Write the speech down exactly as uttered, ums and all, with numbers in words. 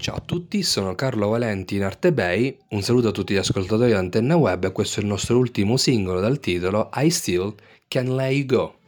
Ciao a tutti, sono Carlo Valenti in Artebay, un saluto a tutti gli ascoltatori di Antenna Web e questo è il nostro ultimo singolo dal titolo I Still Can Let You Go.